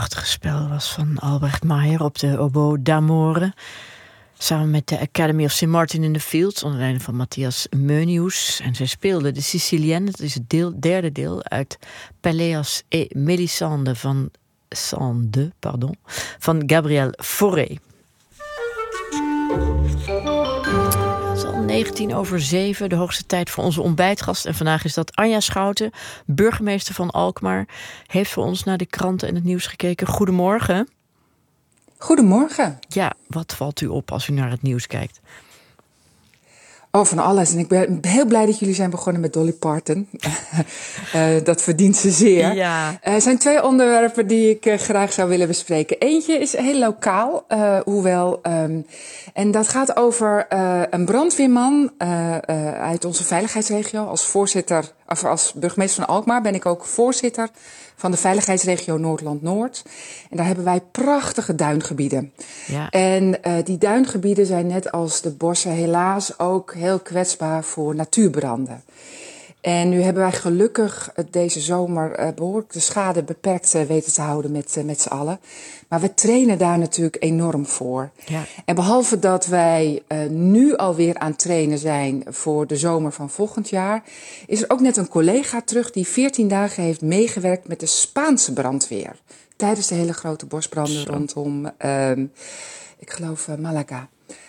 prachtige spel was van Albrecht Meijer op de oboe d'Amore. Samen met de Academy of St. Martin in the Fields, onder leiding van Matthias Meunius. En zij speelde de Sicilienne, dat is het derde deel, uit Pelléas et Mélisande van Gabriel Fauré. Het is al 7:19, de hoogste tijd voor onze ontbijtgast. En vandaag is dat Anja Schouten, burgemeester van Alkmaar. Heeft voor ons naar de kranten en het nieuws gekeken. Goedemorgen. Goedemorgen. Ja, wat valt u op als u naar het nieuws kijkt? Oh, van alles. En ik ben heel blij dat jullie zijn begonnen met Dolly Parton. Dat verdient ze zeer. Ja. Er zijn 2 onderwerpen die ik graag zou willen bespreken. Eentje is heel lokaal, en dat gaat over een brandweerman uit onze veiligheidsregio. Als burgemeester van Alkmaar ben ik ook voorzitter van de veiligheidsregio Noord-Holland-Noord. En daar hebben wij prachtige duingebieden. Ja. En die duingebieden zijn net als de bossen helaas ook heel kwetsbaar voor natuurbranden. En nu hebben wij gelukkig deze zomer behoorlijk de schade beperkt weten te houden met z'n allen. Maar we trainen daar natuurlijk enorm voor. Ja. En behalve dat wij nu alweer aan het trainen zijn voor de zomer van volgend jaar, is er ook net een collega terug die 14 dagen heeft meegewerkt met de Spaanse brandweer. Tijdens de hele grote bosbranden rondom, ik geloof, Malaga.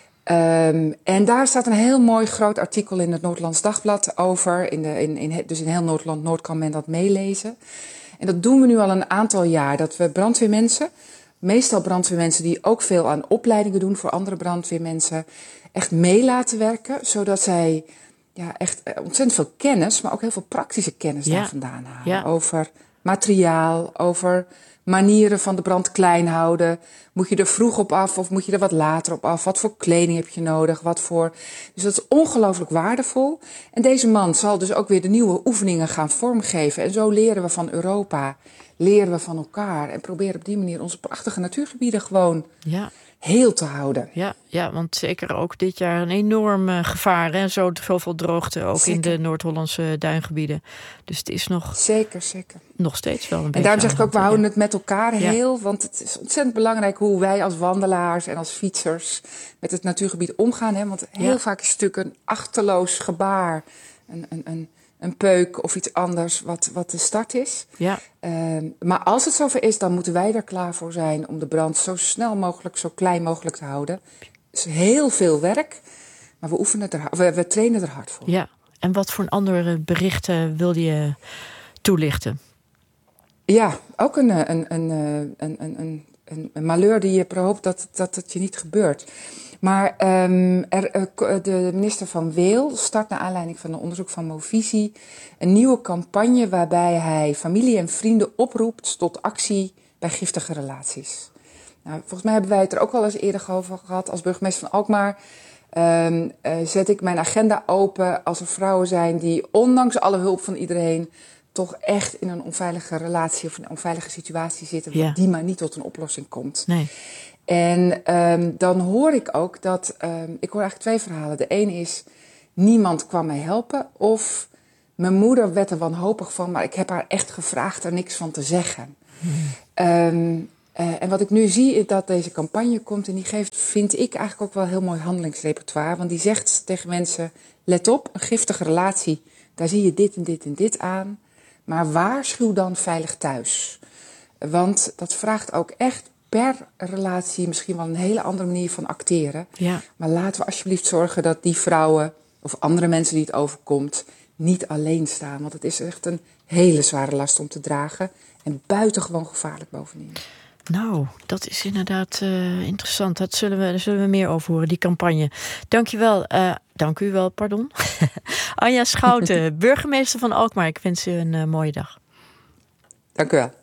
En daar staat een heel mooi groot artikel in het Noord-Hollands Dagblad over. Dus in heel Noord-Holland-Noord kan men dat meelezen. En dat doen we nu al een aantal jaar. Dat we brandweermensen, meestal brandweermensen die ook veel aan opleidingen doen voor andere brandweermensen, echt mee laten werken. Zodat zij echt ontzettend veel kennis, maar ook heel veel praktische kennis daar vandaan halen. Ja. Over materiaal, over manieren van de brand klein houden. Moet je er vroeg op af of moet je er wat later op af? Wat voor kleding heb je nodig? Dus dat is ongelooflijk waardevol. En deze man zal dus ook weer de nieuwe oefeningen gaan vormgeven. En zo leren we van Europa, leren we van elkaar. En proberen op die manier onze prachtige natuurgebieden gewoon heel te houden. Ja, want zeker ook dit jaar een enorm gevaar. Hè? Zoveel droogte ook in de Noord-Hollandse duingebieden. Dus het is nog Zeker. nog steeds wel een beetje. En daarom zeg ik ook, we houden het met elkaar heel. Want het is ontzettend belangrijk hoe wij als wandelaars en als fietsers met het natuurgebied omgaan. Hè? Want heel vaak is het natuurlijk een achterloos gebaar. Een peuk of iets anders wat de start is. Ja. Maar als het zover is, dan moeten wij er klaar voor zijn om de brand zo snel mogelijk, zo klein mogelijk te houden. Het is heel veel werk, maar we trainen er hard voor. Ja, en wat voor andere berichten wilde je toelichten? Ja, ook een malheur die je hoopt dat het je niet gebeurt. Maar de minister van Weel start naar aanleiding van een onderzoek van Movisie een nieuwe campagne waarbij hij familie en vrienden oproept tot actie bij giftige relaties. Nou, volgens mij hebben wij het er ook wel eens eerder over gehad. Als burgemeester van Alkmaar zet ik mijn agenda open als er vrouwen zijn die ondanks alle hulp van iedereen toch echt in een onveilige relatie of een onveilige situatie zitten, die maar niet tot een oplossing komt. Nee. En dan hoor ik ook dat, ik hoor eigenlijk 2 verhalen. De een is, niemand kwam mij helpen. Of mijn moeder werd er wanhopig van, maar ik heb haar echt gevraagd er niks van te zeggen. En wat ik nu zie is dat deze campagne komt en die geeft, vind ik eigenlijk ook wel heel mooi handelingsrepertoire. Want die zegt tegen mensen, let op, een giftige relatie, daar zie je dit en dit en dit aan. Maar waarschuw dan veilig thuis. Want dat vraagt ook echt per relatie misschien wel een hele andere manier van acteren. Ja. Maar laten we alsjeblieft zorgen dat die vrouwen of andere mensen die het overkomt niet alleen staan. Want het is echt een hele zware last om te dragen en buitengewoon gevaarlijk bovendien. Nou, dat is inderdaad interessant. Daar zullen we meer over horen, die campagne. Dank u wel, pardon. Anja Schouten, burgemeester van Alkmaar. Ik wens u een mooie dag. Dank u wel.